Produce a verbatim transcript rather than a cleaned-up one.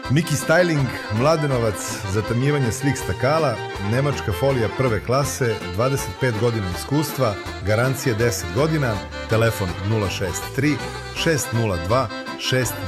Miki Styling, Mladenovac, zatamnjivanje slik stakala, nemačka folija prve klase, dvadeset pet godina iskustva, garancija deset godina, telefon nula šest tri šest nula dva šest